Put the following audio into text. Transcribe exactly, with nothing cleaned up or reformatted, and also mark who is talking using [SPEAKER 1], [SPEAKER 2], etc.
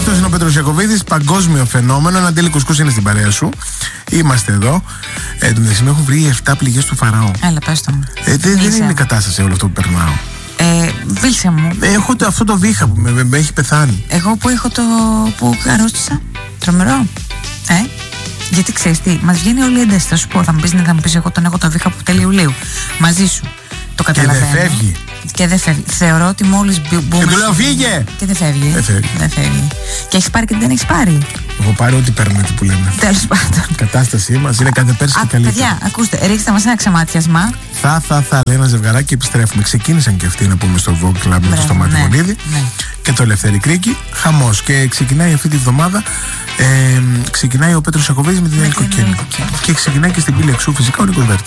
[SPEAKER 1] αυτός είναι ο Πέτρος Ιακωβίδης, παγκόσμιο φαινόμενο. Ένα Αντέλη Κουσκούς είναι στην παρέα σου. Είμαστε εδώ. Ε, τον δεσμό έχουν βρει επτά πληγές του Φαραώ.
[SPEAKER 2] Έλα, πες το μου.
[SPEAKER 1] Ε, δεν, δεν είναι η κατάσταση όλο αυτό που περνάω.
[SPEAKER 2] Ε, Βίλσε μου.
[SPEAKER 1] Έχω το, αυτό το βήχα που με, με, με έχει πεθάνει.
[SPEAKER 2] Εγώ που έχω το. που αρρώστησα. Τρομερό. Ε. Γιατί ξέρεις τι, μας βγαίνει όλη η ένταση. Θα σου πω, θα μου πεις, ναι, θα μου πεις, εγώ τον έχω το βήχα από τέλη Ιουλίου. Μαζί σου. Το καταλαβαίνω.
[SPEAKER 1] Και δεν φεύγει.
[SPEAKER 2] Και δεν φεύγει. Θεωρώ ότι μόλις μπούμε.
[SPEAKER 1] Και του λέω φύγε!
[SPEAKER 2] Και δεν φεύγει.
[SPEAKER 1] Δεν φεύγει.
[SPEAKER 2] Δεν φεύγει. Και έχεις πάρει και δεν έχεις πάρει.
[SPEAKER 1] Εγώ πάρω ό,τι παίρνω, τι που λέμε.
[SPEAKER 2] Τέλος πάντων.
[SPEAKER 1] Η κατάστασή μας είναι κάθε πέρσι και καλύτερη.
[SPEAKER 2] Παιδιά, ακούστε, ρίξτε μας ένα ξεμάτιασμα.
[SPEAKER 1] Θα, θα, θα, λέει ένα ζευγαράκι και επιστρέφουμε. Ξεκίνησαν και αυτοί να πούμε στο Vogue Club με το Σταμάτη Γονίδη
[SPEAKER 2] ναι.
[SPEAKER 1] και το Ελευθέρη Κρίκη. Χαμός. Και ξεκινάει αυτή τη βδομάδα. Ε, ξεκινάει ο Πέτρος Ιακωβίδης με την Ελκοκίνη. Και ξεκινάει και στην πύλη εξού φυσικά ο Νίκος Βέρτης.